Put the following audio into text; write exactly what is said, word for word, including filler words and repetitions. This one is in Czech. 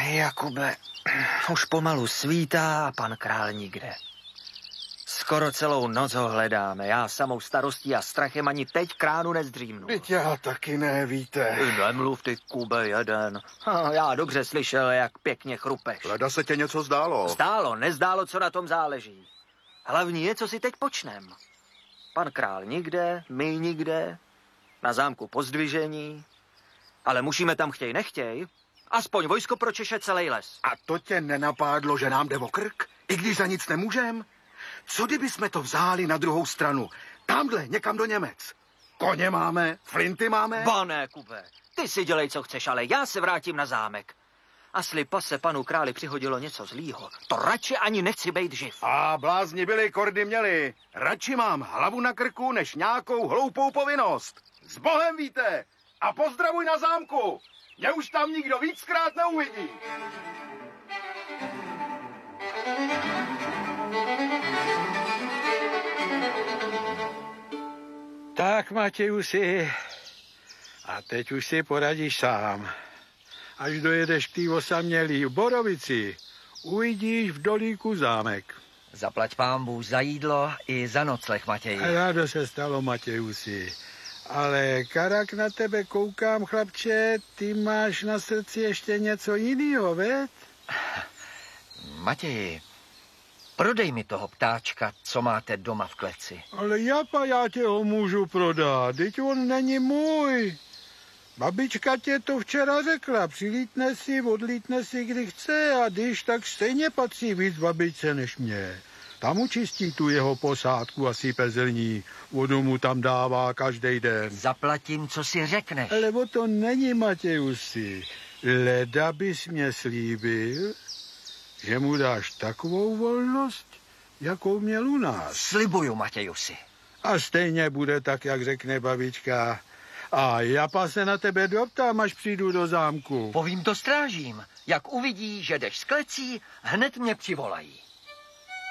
Jakube, už pomalu svítá a pan král nikde. Skoro celou noc ho hledáme. Já samou starostí a strachem ani teď kránu nezdřímnu. Teď já taky ne, víte. Nemluv ty, Kube, jeden. Ha, já dobře slyšel, jak pěkně chrupeš. Leda se tě něco zdálo. Zdálo, nezdálo, co na tom záleží. Hlavní je, co si teď počnem. Pan král nikde, my nikde, na zámku pozdvižení, ale musíme tam chtěj nechtěj, aspoň vojsko pročeše celý les. A to tě nenapádlo, že nám jde o krk? I když za nic nemůžem? Co kdyby jsme to vzali na druhou stranu? Tamhle, někam do Němec. Koně máme, flinty máme. Ba ne, Kube, ty si dělej, co chceš, ale já se vrátím na zámek. A slipa se panu králi přihodilo něco zlýho. To radši ani nechci bejt živ. A blázni byli, kordy měli. Radši mám hlavu na krku, než nějakou hloupou povinnost. S Bohem, víte. A pozdravuj na zámku. Mě už tam nikdo víckrát neuvidí. Tak, Matějusi, a teď už si poradíš sám. Až dojedeš k té osamělý Borovici, uvidíš v dolíku zámek. Zaplať pánbůh za jídlo i za nocleh, Matěji. A rádo se stalo, Matějusi. Ale karak na tebe koukám, chlapče, ty máš na srdci ještě něco jiného, veď? Matěji, prodej mi toho ptáčka, co máte doma v kleci. Ale japa, já tě ho můžu prodat, teď on není můj. Babička tě to včera řekla, přilítne si, odlítne si, kdy chce a když, tak stejně patří víc babičce než mě. Tam učistí tu jeho posádku a sype zrní, vodu mu tam dává každý den. Zaplatím, co si řekneš. Ale o to není, Matějusi. Leda bys mě slíbil, že mu dáš takovou volnost, jakou měl u nás. Slibuju, Matějusi. A stejně bude tak, jak řekne babička. A japa se na tebe doptám, až přijdu do zámku. Povím to strážím. Jak uvidí, že jdeš s klecí, hned mě přivolají.